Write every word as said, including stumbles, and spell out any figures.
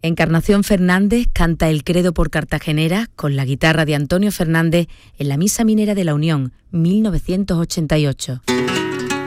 Encarnación Fernández canta el Credo por Cartagenera con la guitarra de Antonio Fernández en la Misa Minera de la Unión, mil novecientos ochenta y ocho.